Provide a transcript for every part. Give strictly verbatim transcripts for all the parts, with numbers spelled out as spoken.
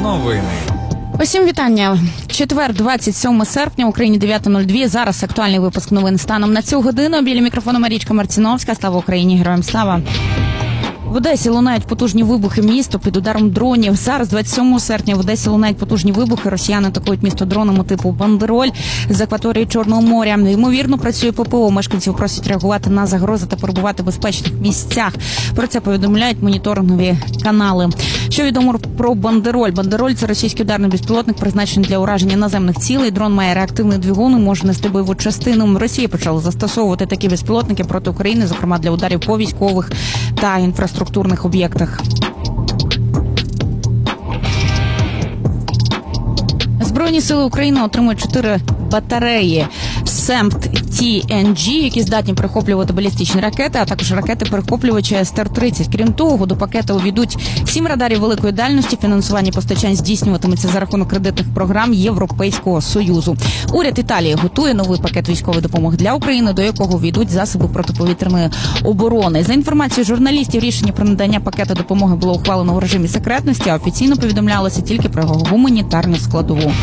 Новини. Усім вітання. Четвер, двадцять сьоме серпня, в Україні дев'ята нуль два. Зараз актуальний випуск новин станом на цю годину. Біля мікрофону Марічка Марціновська. Слава Україні, героям слава. В Одесі лунають потужні вибухи, місто під ударом дронів. Зараз, двадцять сьомого серпня, в Одесі лунають потужні вибухи. Росіяни атакують місто дронами типу «Бандероль» з акваторії Чорного моря. Ймовірно, працює ППО. Мешканців просять реагувати на загрози та перебувати в безпечних місцях. Про це повідомляють моніторингові канали. Що відомо про «Бандероль»? «Бандероль» – це російський ударний безпілотник, призначений для ураження наземних цілей. Дрон має реактивний двигун і може нести бойову частину. Росія почала застосовувати такі безпілотники проти України, зокрема для ударів по військових та інфраструктурних об'єктах. Збройні сили України отримують чотири батареї «Семпт-Ті Ен Джі», які здатні перехоплювати балістичні ракети, а також ракети-перехоплювачі Ес Те Ер тридцять. Крім того, до пакету увійдуть сім радарів великої дальності. Фінансування постачань здійснюватиметься за рахунок кредитних програм Європейського Союзу. Уряд Італії готує новий пакет військової допомоги для України, до якого увійдуть засоби протиповітряної оборони. За інформацією журналістів, рішення про надання пакету допомоги було ухвалено в режимі секретності, а офіційно повідомлялося тільки про його гуманітарну складову.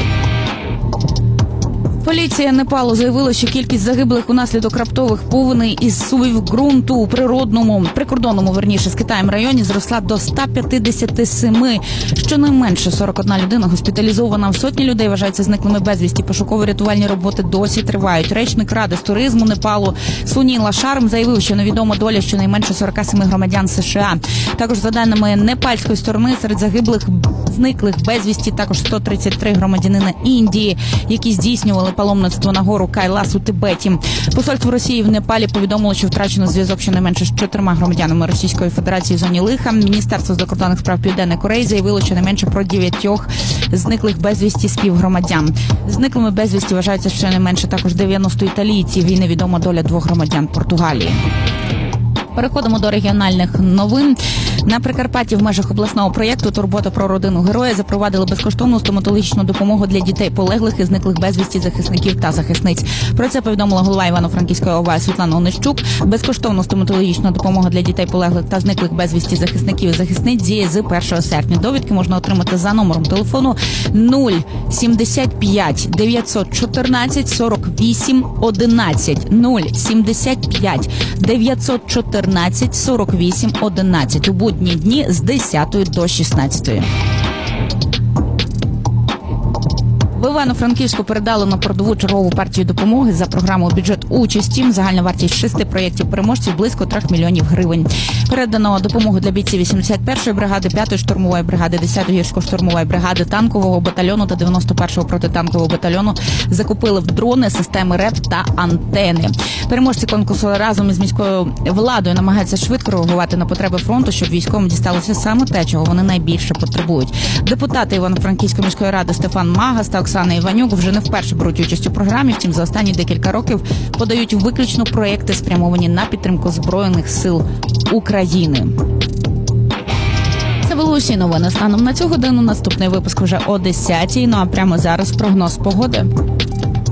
Поліція Непалу заявила, що кількість загиблих унаслідок раптових повеней із сувів ґрунту у природному, прикордонному, верніше, з Китаєм районі зросла до ста п'ятдесяти семи. Щонайменше сорок одна людина госпіталізована. В сотні людей вважаються зниклими безвісті. Пошуково-рятувальні роботи досі тривають. Речник Ради з туризму Непалу Суніла Шарм заявив, що невідома доля щонайменше сорока семи громадян США. Також, за даними непальської сторони, серед загиблих зниклих безвісті також сто тридцять три громадянина Індії, які здійснювали паломництво на гору Кайлас у Тибеті. Посольство Росії в Непалі повідомило, що втрачено зв'язок щонайменше з чотирма громадянами Російської Федерації в зоні лиха. Міністерство закордонних справ Південної Кореї заявило, що найменше про дев'ятьох зниклих безвісті співгромадян. Зниклими безвісті вважаються щонайменше також дев'яносто італійців і невідома доля двох громадян Португалії. Переходимо до регіональних новин. На Прикарпатті в межах обласного проєкту «Турбота про родину героя» запровадили безкоштовну стоматологічну допомогу для дітей полеглих і зниклих безвісті захисників та захисниць. Про це повідомила голова Івано-Франківської О В А Світлана Онищук. Безкоштовну стоматологічну допомогу для дітей полеглих та зниклих безвісті захисників і захисниць діє з першого серпня. Довідки можна отримати за номером телефону нуль сімдесят п'ять дев'ятсот чотирнадцять сорок вісім одинадцять. нуль сімдесят п'ять дев'ятсот чотирнадцять сорок вісім одинадцять. У будні дні з десятої до шістнадцятої. В Івано-Франківську передали на передову чергову партію допомоги за програмою «Бюджет участі». Загальна вартість шести проєктів-переможців близько трьох мільйонів гривень. Передано допомогу для бійців вісімдесят першої бригади, п'ятої штурмової бригади, десятої гірсько-штурмової бригади, танкового батальйону та дев'яносто першого протитанкового батальйону. Закупили дрони, системи РЕП та антени. Переможці конкурсу разом із міською владою намагаються швидко реагувати на потреби фронту, щоб військовим дісталося саме те, чого вони найбільше потребують. Депутати Івано-Франківської міської ради Стефан Магас та Оксана Іванюк вже не вперше беруть участь у програмі, втім за останні декілька років подають виключно проєкти, спрямовані на підтримку Збройних сил України. Це були усі новини станом на цю годину. Наступний випуск вже о десятій. Ну а прямо зараз прогноз погоди.